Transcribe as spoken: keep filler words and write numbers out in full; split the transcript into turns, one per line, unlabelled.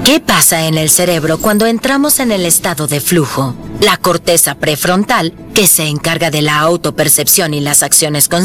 ¿Qué pasa en el cerebro cuando entramos en el estado de flujo? La corteza prefrontal, que se encarga de la autopercepción y las acciones conscientes,